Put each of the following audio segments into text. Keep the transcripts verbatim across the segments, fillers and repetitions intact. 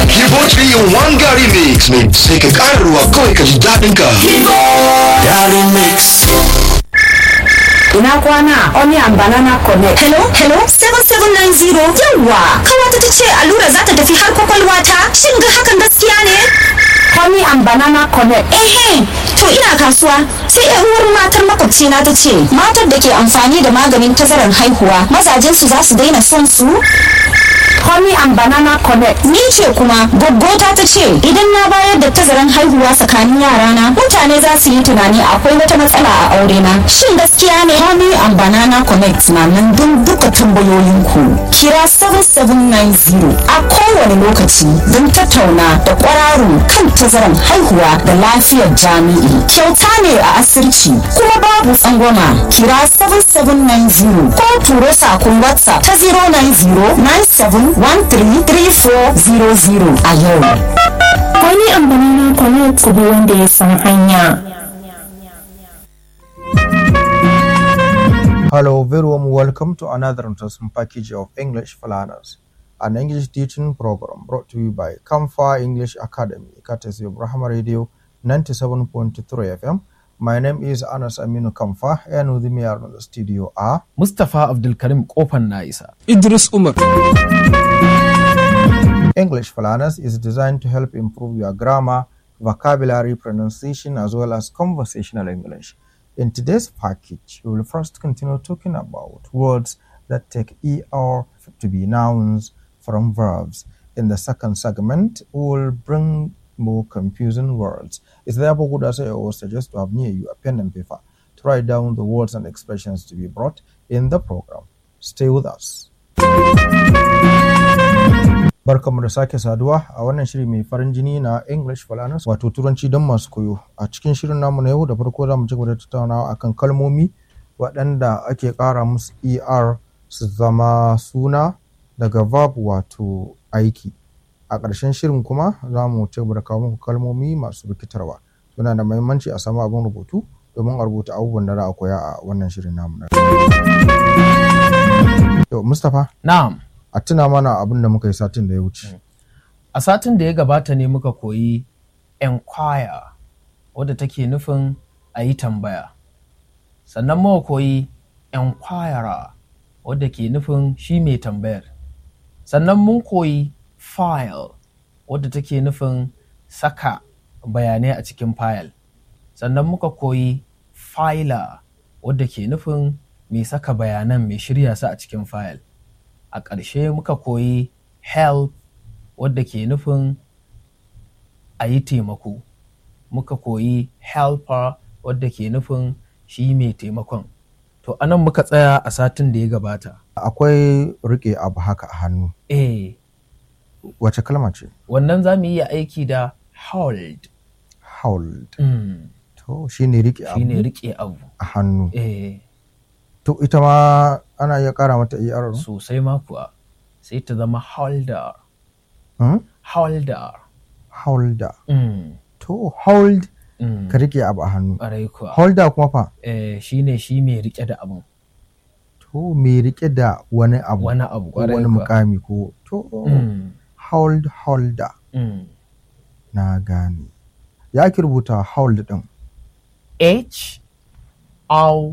Kibo three in one Gary Mix mai sai ka ƙara ruwa kawai ka ji daɗin ka. Gary Mix. Ina kwana Onion Banana Connect. Hello, hello, seven seven nine zero. Yawwa, kawata ta ce allura za ta tafi har kwakwalwa ta. Shin ga hakan gaskiya ne? Onion Banana Connect. Ehe, to ina kasuwa. Sai ƴar uwar matar makwabcina ta ce, matar da ke amfani da maganin tazarar haihuwa, mazajen su za su daina son su? Onion Banana Connect. Ni ce kuma goggota ta ce idan na bayar da tazaran haihuwa tsakanin yarana mutane za su yi tunani akwai wata matsala a aure na. Shin gaskiya ne? Onion Banana Connect na nan don duka tambayoyinku. Kira seven seven nine zero a kowane lokaci don tattauna da kwararru kan tazaran haihuwa da lafiyar jami'i. Kyauta ne a asirci kuma babu tsangwama. Kira seven seven nine zero ko turo sakon WhatsApp ta zero nine zero nine seven one three three four zero zero a yau. Onion Banana Connect ku bi wanda ya san hanya. Hello, very warm welcome to another interesting package of English for Learners, an English teaching program brought to you by Kamfa English Academy, courtesy of Rahama Radio ninety-seven point three F M. My name is Anas Aminu Kamfa, and with me are in the studio are Mustafa Abdulkarim Kofan Naisa, Idris Umar. English for Learners is designed to help improve your grammar, vocabulary, pronunciation, as well as conversational English. In today's package, we will first continue talking about words that take er to be nouns from verbs. In the second segment, we will bring more confusing words. It's therefore good, as I always suggest, to have near you a pen and paper to write down the words and expressions to be brought in the program. Stay with us. Barkamu da sake saduwa a wannan shiri mai farin jini na English for Learners, wato turanci don masu koyo. A cikin shirin namu na yau da farko za mu ci gaba da tattaunawa akan kalmomi waɗanda ake ƙara musu er su zama suna daga verb wato aiki. A ƙarshen shirin kuma za mu ci gaba da kawo muku kalmomi masu rikitarwa. Suna da muhimmanci a samu abin rubutu domin a rubuta abubuwan da za a koya a wannan shirin namu na yau. Mustapha? Na'am. A tuna mana abin da muka yi satin da ya wuce. A satin da ya gabata ne muka koyi enquire, wadda take nufin a yi tambaya. Sannan muka koyi enquirer, wadda ke nufin shi mai tambayar. Sannan mun koyi file, wadda take nufin saka bayanai a cikin file. Sannan muka koyi filer, wadda ke nufin mai saka bayanan, mai shirya su a cikin file. A ƙarshe muka koyi help, wadda ke nufin a yi taimako. Muka koyi helper, wadda ke nufin shi mai taimakon. To anan muka tsaya a satin da ya gabata. Akwai riƙe abu haka a hannu. Eh. Wace kalma ce? Wannan za mu yi aiki da hold. Hold. Mm. To shi ne riƙe abu. Shi ne riƙe abu. A hannu. Eh. To ita ma ana iya ƙara mata er? Sosai ma kuwa. Sai ta zama holder. Hmm? Holder. Holder. Mm. To hold Mm. ka riƙe abu a hannu. Ƙwarai kuwa. Holder kuma fa? Eh, shi ne shi mai riƙe da abu. To mai riƙe da wani abu. Wani abu, ko ƙwarai wani kuwa. mukami ko to Mm. hold holder. Mm. Na gane. Ya ki rubuta hold ɗin? H O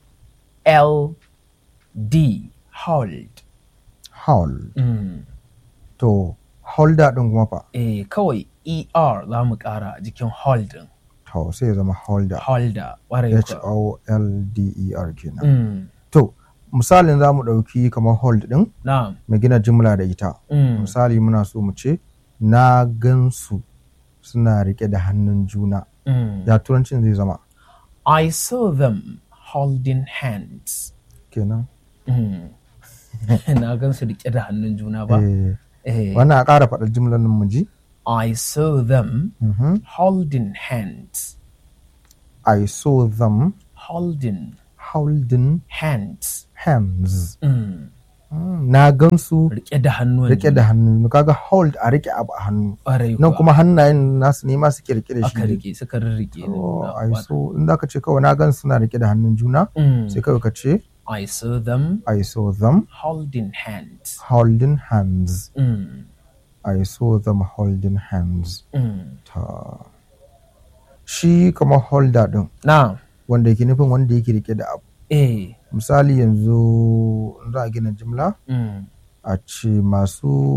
L D, hold. Hold. Mm. To holder ɗin kuma fa? Eh, kawai E R za mu ƙara a jikin hold ɗin. To sai ya zama holder. Holder, ƙwarai H kuwa. O L D E R kenan. Mm. To misalin za mu ɗauki kamar hold ɗin Na'am. mu gina jimla da ita. Mm. Misali muna so mu ce na gansu suna riƙe da hannun juna. Mm. Ya turancin zai zama I saw them holding hands. kenan. Mm. Na gan su riƙe da hannun juna ba. Eh, Eh. wannan a ƙara faɗa jimlar nan mu ji. I saw them Mhm. holding hands. I saw them Holding holding hands. hands. Mm. Mm, na gansu Riƙe da hannun. riƙe da hannu. Kaga hold a riƙe abu a hannu. Ƙwarai Nan kuwa. kuma hannayen nasu ne ma suke riƙe da shi. Aka riƙe, suka rirriƙe. Oh, Na- I saw in zaka ce kawai na gan suna riƙe da hannun juna Mm. sai kawai ka ce I saw them I saw them holding hands. holding hands. Mm. I saw them holding hands. Mm. Ta. Shi kamar holder din Na. wanda yake nufin wanda yake rike da abu. Eh. Misali yanzu in za a gina jimla Mm. a ce masu